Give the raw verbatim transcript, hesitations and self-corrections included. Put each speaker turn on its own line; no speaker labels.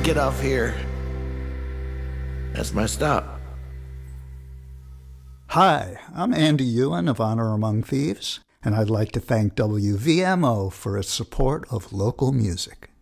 get off here. That's my stop.
Hi, I'm Andy Ewan of Honor Among Thieves, and I'd like to thank W V M O for its support of local music.